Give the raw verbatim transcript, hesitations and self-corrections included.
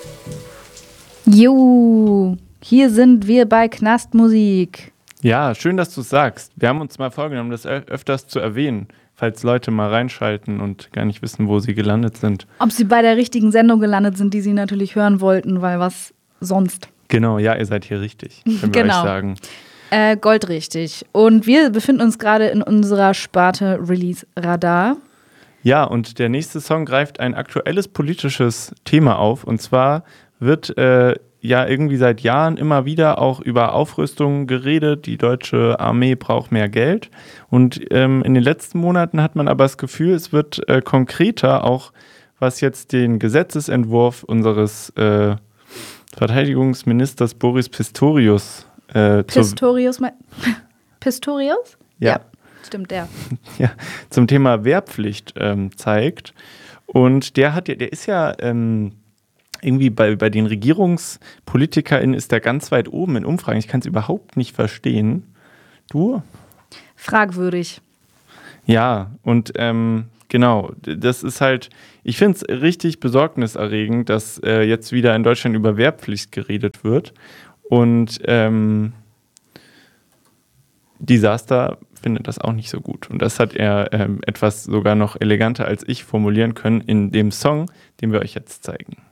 Jo, hier sind wir bei Knastmusik. Ja, schön, dass du es sagst. Wir haben uns mal vorgenommen, das ö- öfters zu erwähnen, falls Leute mal reinschalten und gar nicht wissen, wo sie gelandet sind. Ob sie bei der richtigen Sendung gelandet sind, die sie natürlich hören wollten, weil was sonst. Genau, ja, ihr seid hier richtig, können wir Genau. euch sagen. Äh, goldrichtig. Und wir befinden uns gerade in unserer Sparte Release Radar. Ja, und der nächste Song greift ein aktuelles politisches Thema auf. Und zwar wird äh, ja irgendwie seit Jahren immer wieder auch über Aufrüstung geredet. Die deutsche Armee braucht mehr Geld. Und ähm, in den letzten Monaten hat man aber das Gefühl, es wird äh, konkreter, auch was jetzt den Gesetzesentwurf unseres äh, Verteidigungsministers Boris Pistorius äh, zur- Pistorius. me- Pistorius? Ja. Stimmt, der. ja, zum Thema Wehrpflicht ähm, zeigt. Und der hat ja, der ist ja ähm, irgendwie bei, bei den RegierungspolitikerInnen ist der ganz weit oben in Umfragen. Ich kann es überhaupt nicht verstehen. Du? Fragwürdig. Ja, und ähm, genau, das ist halt, ich finde es richtig besorgniserregend, dass äh, jetzt wieder in Deutschland über Wehrpflicht geredet wird. Und ähm, Disaster findet das auch nicht so gut. Und das hat er ähm, etwas sogar noch eleganter als ich formulieren können in dem Song, den wir euch jetzt zeigen.